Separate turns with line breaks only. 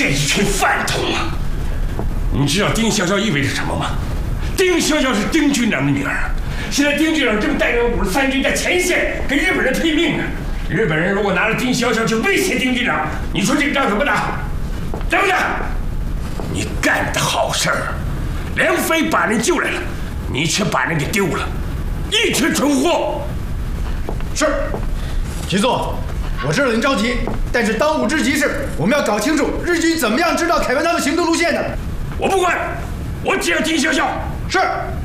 这一群饭桶啊！你知道丁潇潇意味着什么吗？丁潇潇是丁军长的女儿，现在丁军长正带领53军在前线跟日本人拼命呢。日本人如果拿着丁潇潇去威胁丁军长，你说这个仗怎么打？对不对？你干的好事儿，梁飞把人救来了，你却把人给丢了，一群蠢货！
是，局座，我知道您着急，但是当务之急是我们要搞清楚日军怎么样知道凯文他们行动路线的。
我不管，我只要丁潇潇。
是。